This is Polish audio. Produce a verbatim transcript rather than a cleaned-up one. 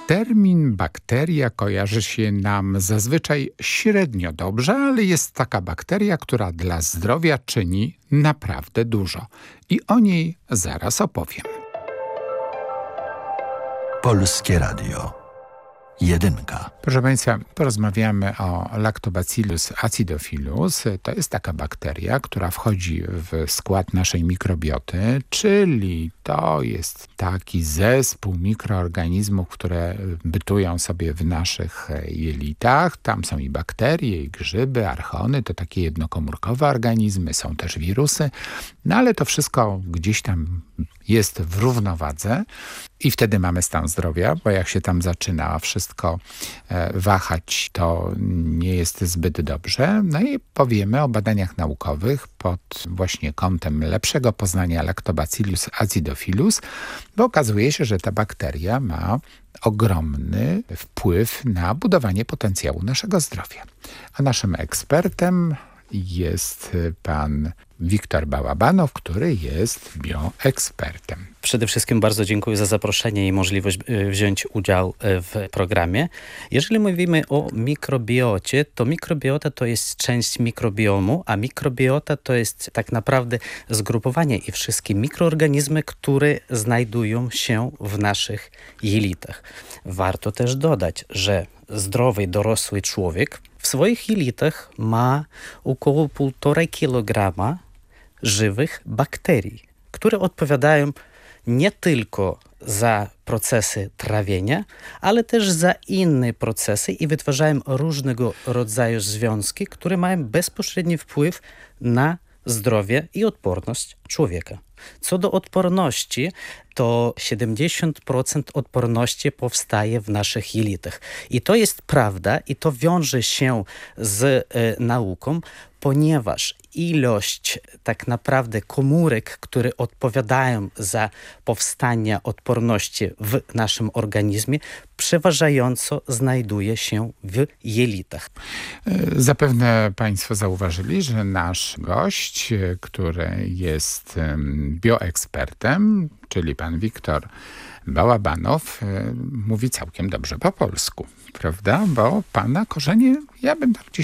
Termin bakteria kojarzy się nam zazwyczaj średnio dobrze, ale jest taka bakteria, która dla zdrowia czyni naprawdę dużo. I o niej zaraz opowiem. Polskie Radio. Jedynka. Proszę Państwa, porozmawiamy o Lactobacillus acidophilus. To jest taka bakteria, która wchodzi w skład naszej mikrobioty, czyli to jest taki zespół mikroorganizmów, które bytują sobie w naszych jelitach. Tam są i bakterie, i grzyby, archony, to takie jednokomórkowe organizmy, są też wirusy, no ale to wszystko gdzieś tam jest w równowadze i wtedy mamy stan zdrowia, bo jak się tam zaczyna wszystko wahać, to nie jest zbyt dobrze. No i powiemy o badaniach naukowych pod właśnie kątem lepszego poznania Lactobacillus acidophilus, bo okazuje się, że ta bakteria ma ogromny wpływ na budowanie potencjału naszego zdrowia. A naszym ekspertem jest pan Wiktor Bałabanow, który jest bioekspertem. Przede wszystkim bardzo dziękuję za zaproszenie i możliwość wziąć udział w programie. Jeżeli mówimy o mikrobiocie, to mikrobiota to jest część mikrobiomu, a mikrobiota to jest tak naprawdę zgrupowanie i wszystkie mikroorganizmy, które znajdują się w naszych jelitach. Warto też dodać, że zdrowy, dorosły człowiek w swoich jelitach ma około półtora kilograma żywych bakterii, które odpowiadają nie tylko za procesy trawienia, ale też za inne procesy i wytwarzają różnego rodzaju związki, które mają bezpośredni wpływ na zdrowie i odporność człowieka. Co do odporności, to siedemdziesiąt procent odporności powstaje w naszych jelitach. I to jest prawda i to wiąże się z e, nauką, ponieważ ilość tak naprawdę komórek, które odpowiadają za powstanie odporności w naszym organizmie, przeważająco znajduje się w jelitach. Zapewne Państwo zauważyli, że nasz gość, który jest bioekspertem, czyli pan Wiktor Bałabanow, mówi całkiem dobrze po polsku, prawda? Bo pana korzenie, ja bym tak gdzieś